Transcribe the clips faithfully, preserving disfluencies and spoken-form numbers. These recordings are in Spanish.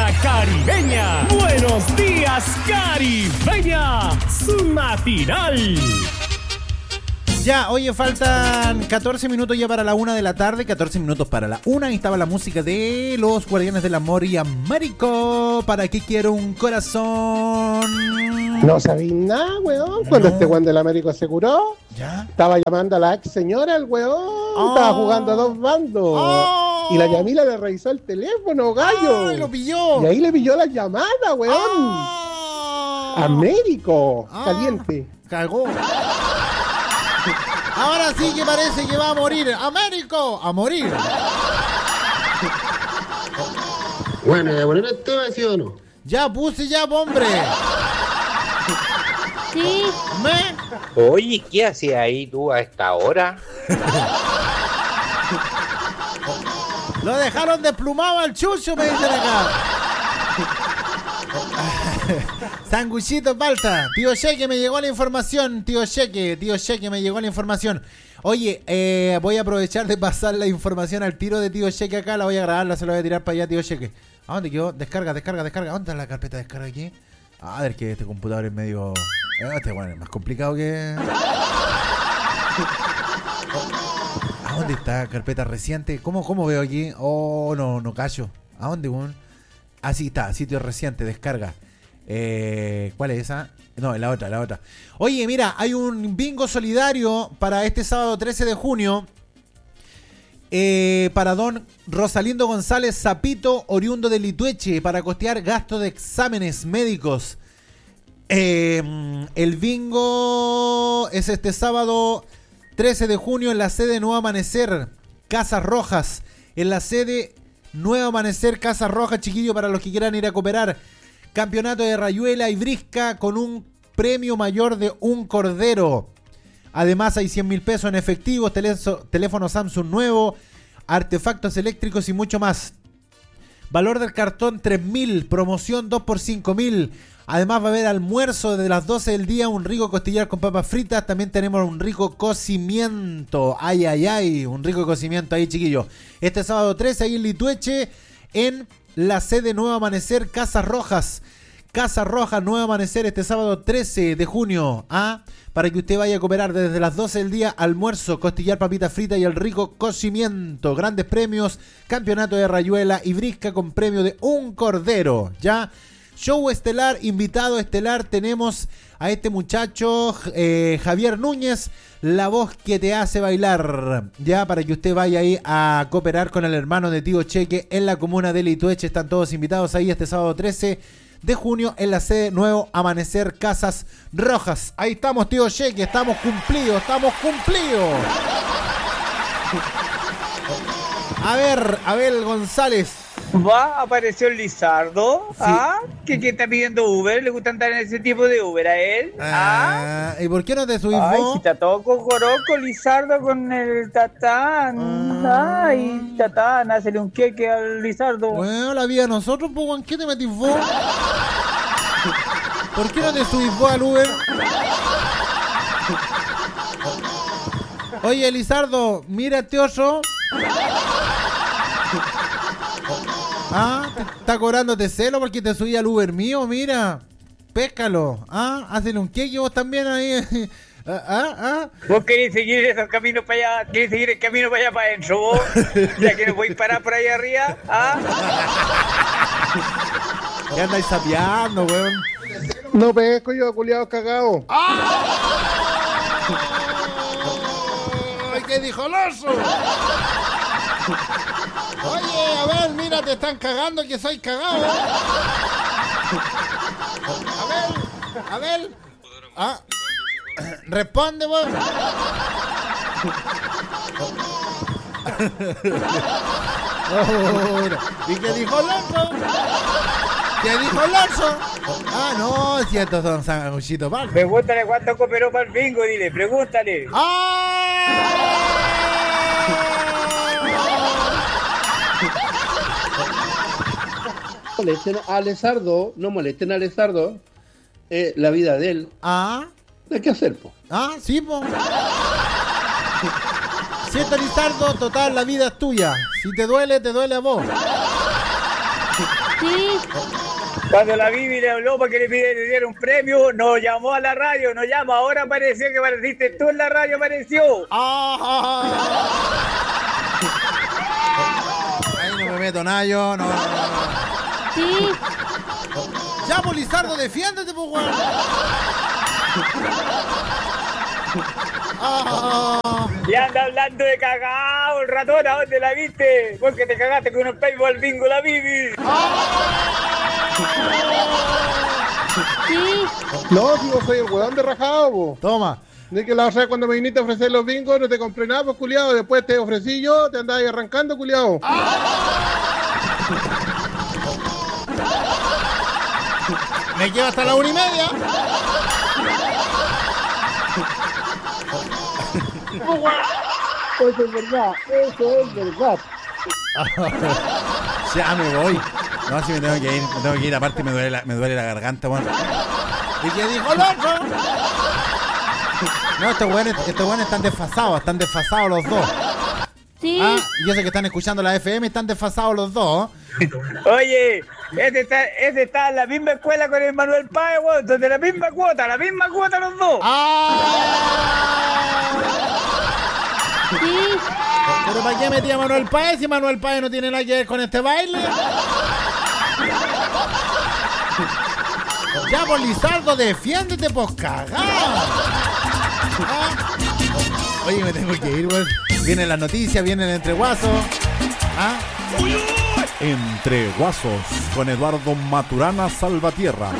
La Caribeña. Buenos días, Caribeña. Su matinal. Ya, oye, faltan catorce minutos ya para la una de la tarde, catorce minutos para la una. Ahí estaba la música de los Guardianes del Amor y Américo. ¿Para qué quiero un corazón? No sabí nada, weón. Cuando no. este weón del Américo se curó, ¿ya? Estaba llamando a la ex señora, el weón. Oh. Estaba jugando a dos bandos. Oh. Y la Yamila le revisó el teléfono, gallo. Oh, y lo pilló. Y ahí le pilló la llamada, weón. Oh. Américo, oh. caliente. Cagó. Ahora sí que parece que va a morir. ¡Américo! ¡A morir! Bueno, ¿ya poner el tema, sí o no? Ya puse ya, hombre. Sí. ¿Me? Oye, ¿qué hacías ahí tú a esta hora? Lo dejaron desplumado al chucho, me dicen acá. Sanguchito falta. Tío Cheque, me llegó la información. Tío Cheque, tío Cheque, me llegó la información. Oye, eh, voy a aprovechar de pasar la información al tiro de Tío Cheque acá. La voy a grabarla, se la voy a tirar para allá, Tío Cheque. ¿A dónde quedó? Descarga, descarga, descarga. ¿Dónde está la carpeta de descarga aquí? A ver, que este computador es medio... Este, bueno, es más complicado que... ¿A dónde está carpeta reciente? ¿Cómo, cómo veo aquí? Oh, no, no callo. ¿A dónde, weón? Así está, sitio reciente, descarga. Eh, ¿Cuál es esa? No, la otra, la otra. Oye, mira, hay un bingo solidario para este sábado trece de junio. Eh, para don Rosalindo González Zapito, oriundo de Litueche, para costear gastos de exámenes médicos. Eh, el bingo es este sábado trece de junio en la sede Nuevo Amanecer, Casas Rojas. En la sede Nuevo Amanecer, Casas Rojas, chiquillo, para los que quieran ir a cooperar. Campeonato de rayuela y brisca con un premio mayor de un cordero. Además hay cien mil pesos en efectivo, teléfono, teléfono Samsung nuevo, artefactos eléctricos y mucho más. Valor del cartón tres mil, promoción dos por cinco mil. Además va a haber almuerzo desde las doce del día, un rico costillar con papas fritas. También tenemos un rico cocimiento. Ay, ay, ay, un rico cocimiento ahí, chiquillos. Este sábado trece ahí en Litueche, en la sede Nuevo Amanecer, Casas Rojas. Casa Roja, Nuevo Amanecer, este sábado trece de junio. ¿Ah? Para que usted vaya a cooperar desde las doce del día, almuerzo, costillar, papita frita y el rico cocimiento. Grandes premios, campeonato de rayuela y brisca con premio de un cordero. ¿Ya? Show estelar, invitado estelar, tenemos a este muchacho, eh, Javier Núñez, la voz que te hace bailar. Ya, para que usted vaya ahí a cooperar con el hermano de Tío Cheque en la comuna de Litueche. Están todos invitados ahí este sábado trece de junio en la sede Nuevo Amanecer, Casas Rojas. Ahí estamos, Tío Cheque, estamos cumplidos, estamos cumplidos. A ver, Abel González. Va, apareció el Lizardo. Sí. ¿Ah? ¿Qué, ¿Qué está pidiendo Uber? ¿Le gusta andar en ese tipo de Uber a él? Ah, ¿ah? ¿Y por qué no te subís Ay, vos? si está todo cocoroco, Lizardo con el Tatán. Ah. Ay, Tatán, hazle un queque al Lizardo. Bueno, la vida de nosotros, pues, ¿en qué te metís vos? ¿Por qué no te subís vos al Uber? Oye, Lizardo, mira este oso. Ah, te está cobrándote celo porque te subí al Uber mío, mira. Péscalo. Ah, hazle un queque vos también ahí. Ah, ah, ah. ¿Vos querés seguir esos caminos para allá? ¿Querés seguir el camino para allá para adentro vos? Ya que no voy a parar por ahí arriba. ¿Ah? ¿Qué andáis sapeando, weón? No pesco yo, culiados cagados. ¡Ay, qué dijo el oso! Oye, a ver, mira, te están cagando que soy cagado. A ver, a ver. Ah, responde, vos. Oh, ¿y qué dijo el oso? ¿Qué dijo el oso? Ah, no, si estos son sanguchitos mal. Pregúntale cuánto cooperó para el bingo, dile, pregúntale. ¡Ah! Molesten a Lizardo, no molesten a Lizardo, eh, la vida de él. Ah, ¿De qué hacer, po? ah, sí, po. Siento, Lizardo, total, la vida es tuya. Si te duele, te duele a vos. Sí. Cuando la Bibi le habló para que le pidiera, le diera un premio, nos llamó a la radio, nos llama, ahora apareció que apareciste tú en la radio, apareció. Ah. Ahí no me meto nada yo, no, no, no. Sí. Ya, pues, Lizardo, defiéndete, pues, weón. Ah. Y anda hablando de cagao, el ratón, ¿a dónde la viste? Porque te cagaste con un peibo al bingo la Bibi. Sí. No, si vos soy el weón de rajado, po. Toma. De que la otra vez cuando me viniste a ofrecer los bingos no te compré nada, pues, culiado. Después te ofrecí yo, te andabas ahí arrancando, culiado. Me quedo hasta la una y media. Eso es verdad, eso es verdad. Ya me voy. No, si me tengo que ir, me tengo que ir. Aparte me duele la, me duele la garganta, weón. ¿Y qué dijo el otro? No, estos weones, estos weones están desfasados, están desfasados los dos. Sí. Ah, y yo sé que están escuchando la F M, están desfasados los dos. Oye, ese está, ese está en la misma escuela con el Manuel Páez, weón, donde la misma cuota, la misma cuota los dos. ¡Ah! Sí. ¿Pero para qué metía a Manuel Páez si Manuel Páez no tiene nada que ver con este baile? Ya, por Lizardo, defiéndete, pues, cagá. ¿Ah? Oye, me tengo que ir, weón. Vienen las noticias, vienen entre guasos. ¿Ah? Entre guasos, con Eduardo Maturana Salvatierra.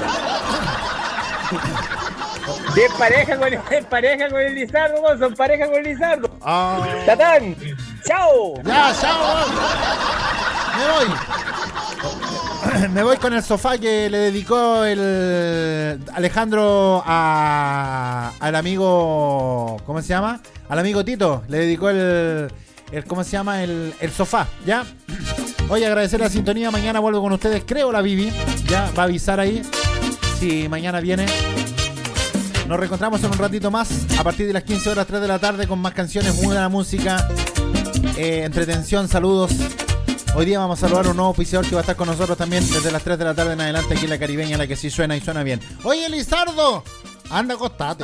Si es pareja con el, es pareja con el Lizardo, vos, son pareja con el Lizardo. Ah. Tatán, chao. Ya, chao, weón. Me voy. Me voy con el sofá que le dedicó el Alejandro a, al amigo, ¿cómo se llama? Al amigo Tito, le dedicó el, el ¿cómo se llama? El, el sofá, ¿ya? Oye, agradecer la sintonía, mañana vuelvo con ustedes, creo la Bibi, ya va a avisar ahí si mañana viene. Nos reencontramos en un ratito más, a partir de las quince horas, tres de la tarde, con más canciones, muy buena música, eh, entretención, saludos. Hoy día vamos a saludar a un nuevo auspiciador que va a estar con nosotros también desde las tres de la tarde en adelante aquí en la Caribeña, la que sí suena y suena bien. Oye, Lizardo, anda, acostate.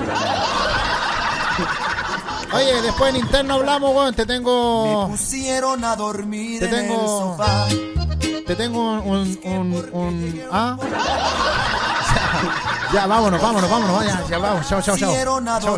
Oye, después en interno hablamos, weón, te tengo... Me pusieron a dormir te tengo, en el sofá. Te tengo un... un, un, un ¿ah? Ya, ya, vámonos, vámonos, vámonos, ya, ya, vamos, chao, chao, chao. Chao.